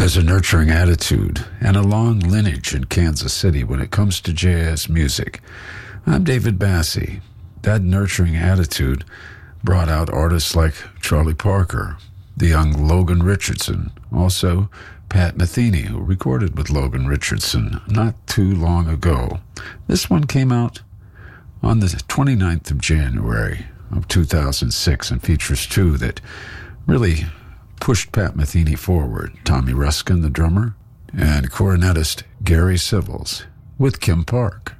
has a nurturing attitude and a long lineage in Kansas City when it comes to jazz music. I'm David Bassie. That nurturing attitude brought out artists like Charlie Parker, the young Logan Richardson, also Pat Metheny, who recorded with Logan Richardson not too long ago. This one came out on the 29th of January of 2006 and features two that really pushed Pat Metheny forward: Tommy Ruskin, the drummer, and cornetist Gary Civils with Kim Park.